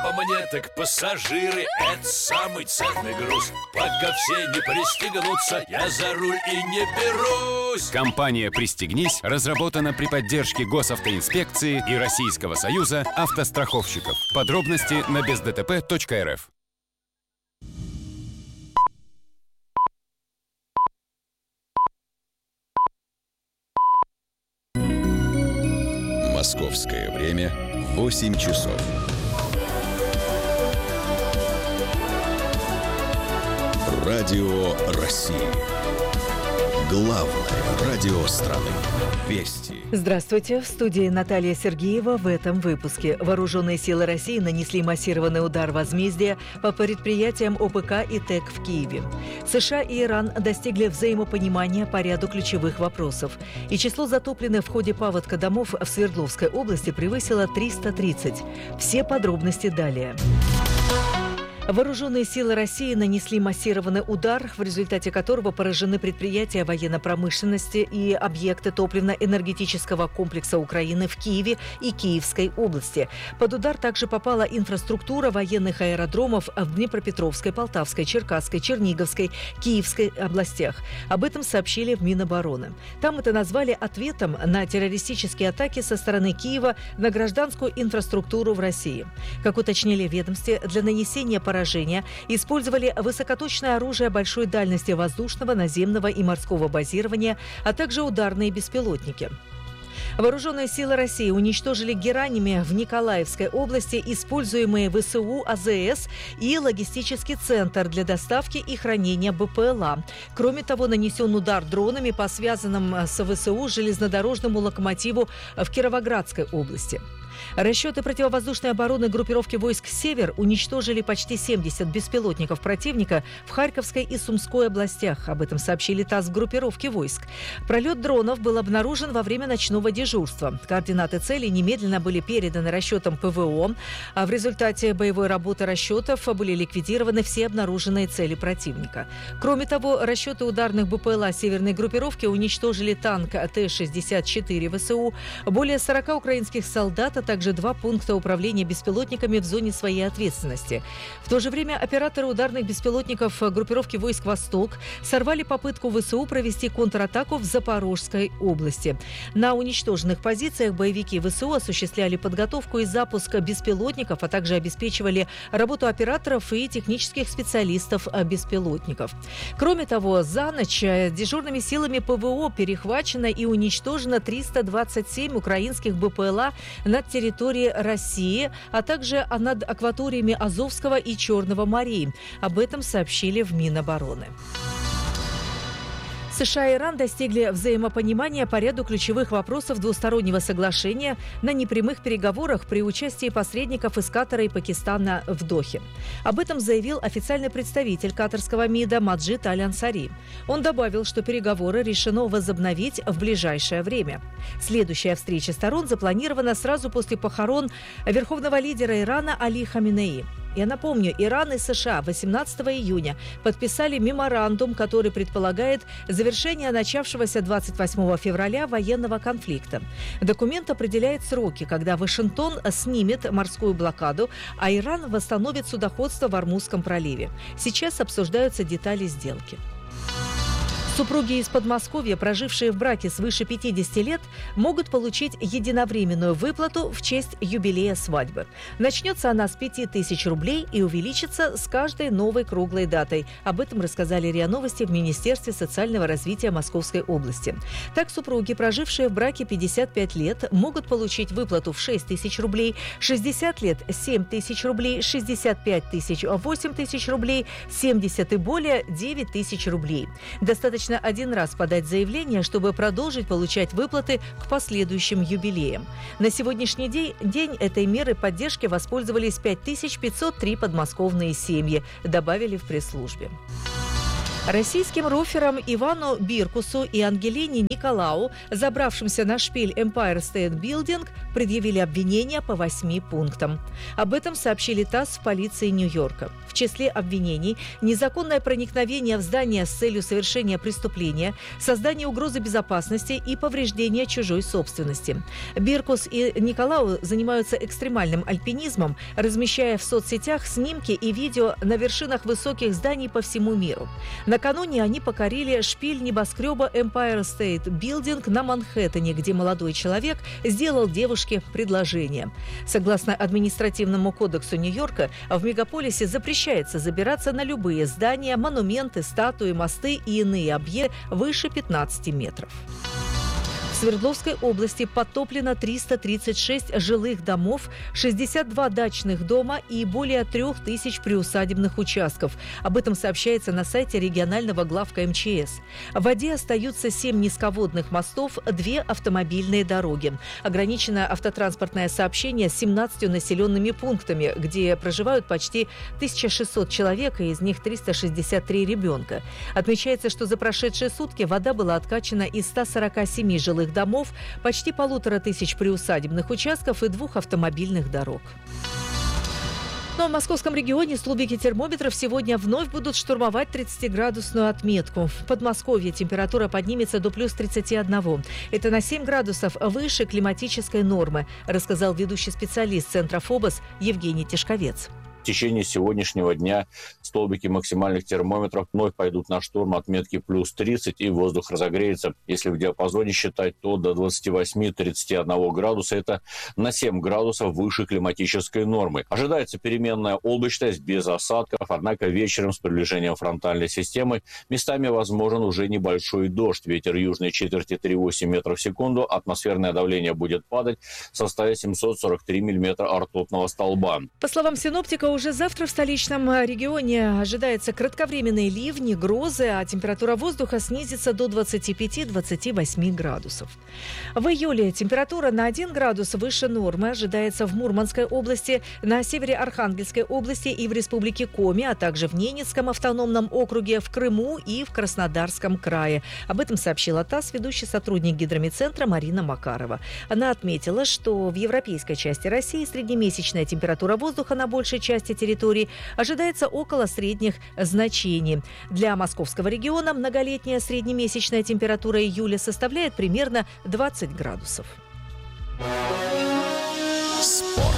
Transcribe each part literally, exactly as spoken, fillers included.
по мне, так пассажиры — это самый ценный груз. Пока все не пристегнутся, я за руль и не берусь. Компания «Пристегнись» разработана при поддержке Госавтоинспекции и Российского союза автостраховщиков. Подробности на без дэ тэ пэ точка эр эф. Московское время восемь часов. Радио России. Главное радио страны. Вести. Здравствуйте. В студии Наталья Сергеева. В этом выпуске. Вооруженные силы России нанесли массированный удар возмездия по предприятиям о пэ ка и ТЭК в Киеве. США и Иран достигли взаимопонимания по ряду ключевых вопросов. И число затопленных в ходе паводка домов в Свердловской области превысило триста тридцать. Все подробности далее. Вооруженные силы России нанесли массированный удар, в результате которого поражены предприятия военно-промышленности и объекты топливно-энергетического комплекса Украины в Киеве и Киевской области. Под удар также попала инфраструктура военных аэродромов в Днепропетровской, Полтавской, Черкасской, Черниговской, Киевской областях. Об этом сообщили в Минобороны. Там это назвали ответом на террористические атаки со стороны Киева на гражданскую инфраструктуру в России. Как уточнили в ведомстве, для нанесения поражения использовали высокоточное оружие большой дальности воздушного, наземного и морского базирования, а также ударные беспилотники. Вооруженные силы России уничтожили геранями в Николаевской области используемые вэ эс у, а зэ эс и логистический центр для доставки и хранения бэ пэ эл а. Кроме того, нанесен удар дронами по связанным с вэ эс у железнодорожному локомотиву в Кировоградской области. Расчеты противовоздушной обороны группировки войск «Север» уничтожили почти семьдесят беспилотников противника в Харьковской и Сумской областях. Об этом сообщили ТАСС в группировке войск. Пролет дронов был обнаружен во время ночного дежурства. Координаты целей немедленно были переданы расчетам пэ вэ о, а в результате боевой работы расчетов были ликвидированы все обнаруженные цели противника. Кроме того, расчеты ударных бэ пэ эл а северной группировки уничтожили танк Т шестьдесят четыре вэ эс у, более сорока украинских солдат, а также два пункта управления беспилотниками в зоне своей ответственности. В то же время операторы ударных беспилотников группировки войск «Восток» сорвали попытку вэ эс у провести контратаку в Запорожской области. На уничтоженных позициях боевики вэ эс у осуществляли подготовку и запуск беспилотников, а также обеспечивали работу операторов и технических специалистов беспилотников. Кроме того, за ночь дежурными силами пэ вэ о перехвачено и уничтожено триста двадцать семь украинских бэ пэ эл а над территорией России, а также над акваториями Азовского и Черного морей. Об этом сообщили в Минобороны. США и Иран достигли взаимопонимания по ряду ключевых вопросов двустороннего соглашения на непрямых переговорах при участии посредников из Катара и Пакистана в Дохе. Об этом заявил официальный представитель катарского МИДа Маджид Аль-Ансари. Он добавил, что переговоры решено возобновить в ближайшее время. Следующая встреча сторон запланирована сразу после похорон верховного лидера Ирана Али Хаминеи. Я напомню, Иран и США восемнадцатого июня подписали меморандум, который предполагает завершение начавшегося двадцать восьмого февраля военного конфликта. Документ определяет сроки, когда Вашингтон снимет морскую блокаду, а Иран восстановит судоходство в Ормузском проливе. Сейчас обсуждаются детали сделки. Супруги из Подмосковья, прожившие в браке свыше пятидесяти лет, могут получить единовременную выплату в честь юбилея свадьбы. Начнется она с пяти тысяч рублей и увеличится с каждой новой круглой датой. Об этом рассказали РИА Новости в Министерстве социального развития Московской области. Так, супруги, прожившие в браке пятьдесят пять лет, могут получить выплату в шесть тысяч рублей, шестьдесят лет – семь тысяч рублей, шестьдесят пять тысяч – восемь тысяч рублей, семьдесят и более – девять тысяч рублей. Достаточно один раз подать заявление, чтобы продолжить получать выплаты к последующим юбилеям. На сегодняшний день, день этой меры поддержки воспользовались пять тысяч пятьсот три подмосковные семьи, добавили в пресс-службе. Российским роферам Ивану Биркусу и Ангелине Николау, забравшимся на шпиль Empire State Building, предъявили обвинения по восьми пунктам. Об этом сообщили ТАСС в полиции Нью-Йорка. В числе обвинений – незаконное проникновение в здание с целью совершения преступления, создание угрозы безопасности и повреждение чужой собственности. Биркус и Николау занимаются экстремальным альпинизмом, размещая в соцсетях снимки и видео на вершинах высоких зданий по всему миру. Накануне они покорили шпиль небоскреба Empire State Building на Манхэттене, где молодой человек сделал девушке предложение. Согласно административному кодексу Нью-Йорка, в мегаполисе запрещается забираться на любые здания, монументы, статуи, мосты и иные объекты выше пятнадцати метров. В Свердловской области подтоплено триста тридцать шесть жилых домов, шестьдесят два дачных дома и более трех тысяч приусадебных участков. Об этом сообщается на сайте регионального главка эм че эс. В воде остаются семь низководных мостов, две автомобильные дороги. Ограничено автотранспортное сообщение с семнадцатью населенными пунктами, где проживают почти тысяча шестьсот человек, и из них триста шестьдесят три ребенка. Отмечается, что за прошедшие сутки вода была откачана из ста сорока семи жилых домов, почти полутора тысяч приусадебных участков и двух автомобильных дорог. Но в московском регионе столбики термометров сегодня вновь будут штурмовать тридцатиградусную отметку. В Подмосковье температура поднимется до плюс тридцати одного. Это на семь градусов выше климатической нормы, рассказал ведущий специалист Центра ФОБОС Евгений Тишковец. В течение сегодняшнего дня столбики максимальных термометров вновь пойдут на штурм отметки плюс тридцать, и воздух разогреется. Если в диапазоне считать, то до двадцати восьми — тридцати одного градуса. Это на семь градусов выше климатической нормы. Ожидается переменная облачность без осадков, однако вечером с приближением фронтальной системы местами возможен уже небольшой дождь. Ветер южной четверти три целых восемь десятых метров в секунду. Атмосферное давление будет падать в составе семьсот сорок три миллиметра ртутного столба. По словам синоптика, уже завтра в столичном регионе ожидаются кратковременные ливни, грозы, а температура воздуха снизится до двадцати пяти — двадцати восьми градусов. В июле температура на один градус выше нормы ожидается в Мурманской области, на севере Архангельской области и в республике Коми, а также в Ненецком автономном округе, в Крыму и в Краснодарском крае. Об этом сообщила ТАСС ведущий сотрудник Гидромедцентра Марина Макарова. Она отметила, что в европейской части России среднемесячная температура воздуха на большей части территории ожидается около средних значений. Для московского региона многолетняя среднемесячная температура июля составляет примерно двадцать градусов. Спорт.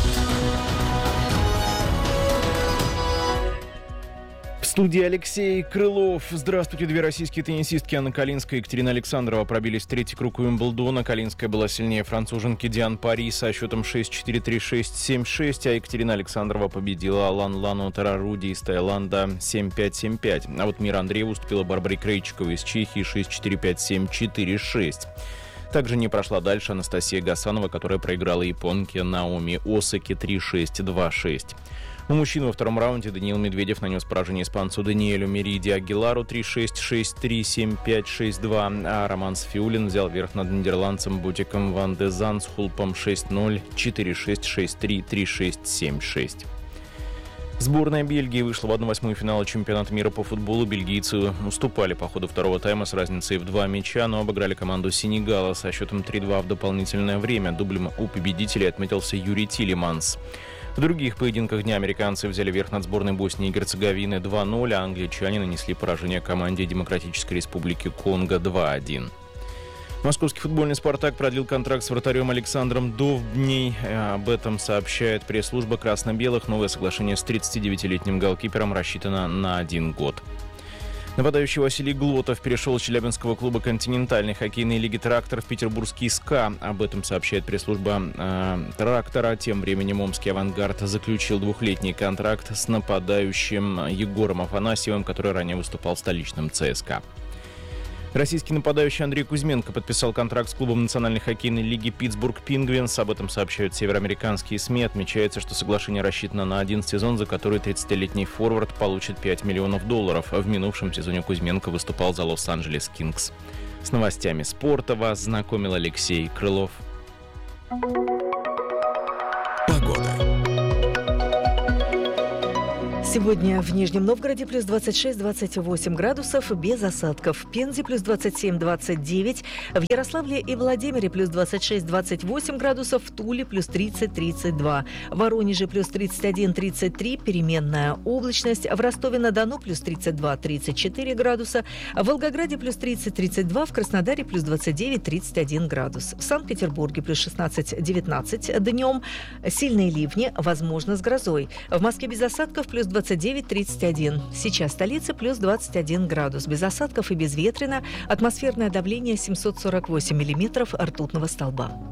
В студии Алексей Крылов. Здравствуйте. Две российские теннисистки Анна Калинская и Екатерина Александрова пробились в третий круг Уимблдона. Калинская была сильнее француженки Диан Пари со счетом шесть четыре, три шесть, семь шесть, а Екатерина Александрова победила Алан Лану Тараруди из Таиланда семь пять, семь пять. А вот Мира Андреева уступила Барбаре Крейчиковой из Чехии шесть четыре, пять семь, четыре шесть. Также не прошла дальше Анастасия Гасанова, которая проиграла японке Наоми Осаки три шесть, два шесть. У мужчин во втором раунде Даниил Медведев нанес поражение испанцу Даниэлю Мериди Агилару три шесть, шесть три, семь пять, шесть два, а Роман Сфиулин взял верх над нидерландцем Бутиком Ван де Зандсхулпом шесть ноль, четыре шесть, шесть три, три шесть, семь шесть. Сборная Бельгии вышла в одну восьмую финала чемпионата мира по футболу. Бельгийцы уступали по ходу второго тайма с разницей в два мяча, но обыграли команду Сенегала со счетом три два в дополнительное время. Дублем у победителей отметился Юрий Тилеманс. В других поединках дня американцы взяли верх над сборной Боснии и Герцеговины два ноль, а англичане нанесли поражение команде Демократической Республики Конго два один. Московский футбольный «Спартак» продлил контракт с вратарем Александром Довбней. Об этом сообщает пресс-служба красно-белых. Новое соглашение с тридцатидевятилетним голкипером рассчитано на один год. Нападающий Василий Глотов перешел из челябинского клуба континентальной хоккейной лиги «Трактор» в петербургский СКА. Об этом сообщает пресс-служба э, «Трактора». Тем временем омский «Авангард» заключил двухлетний контракт с нападающим Егором Афанасьевым, который ранее выступал в столичном ЦСКА. Российский нападающий Андрей Кузьменко подписал контракт с клубом Национальной хоккейной лиги «Питтсбург Пингвинс». Об этом сообщают североамериканские СМИ. Отмечается, что соглашение рассчитано на один сезон, за который тридцатилетний форвард получит пять миллионов долларов. В минувшем сезоне Кузьменко выступал за Лос-Анджелес Кингс. С новостями спорта вас знакомил Алексей Крылов. Погода. Сегодня в Нижнем Новгороде плюс двадцать шесть - двадцать восемь градусов без осадков. В Пензе плюс двадцать семь - двадцать девять. В Ярославле и Владимире плюс двадцать шесть - двадцать восемь градусов. В Туле плюс тридцать - тридцать два. В Воронеже плюс тридцать один - тридцать три. Переменная облачность. В Ростове-на-Дону плюс тридцать два - тридцать четыре градуса. В Волгограде плюс тридцать - тридцать два. В Краснодаре плюс двадцать девять - тридцать один градус. В Санкт-Петербурге плюс шестнадцать - девятнадцать днем. Сильные ливни, возможно, с грозой. В Москве без осадков плюс двадцать девять - тридцать один. Сейчас столица плюс двадцать один градус. Без осадков и безветренно. Атмосферное давление семьсот сорок восемь миллиметров ртутного столба.